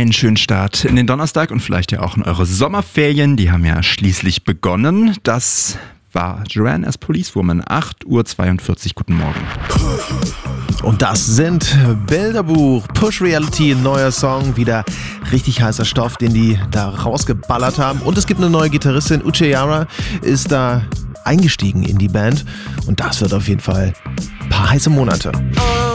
einen schönen Start in den Donnerstag und vielleicht ja auch in eure Sommerferien. Die haben ja schließlich begonnen. Das war Joanne as Policewoman, 8:42 Uhr. Guten Morgen. Und das sind Bilderbuch, Push Reality, neuer Song, wieder richtig heißer Stoff, den die da rausgeballert haben. Und es gibt eine neue Gitarristin, Uche Yara, ist da eingestiegen in die Band. Und das wird auf jeden Fall ein paar heiße Monate.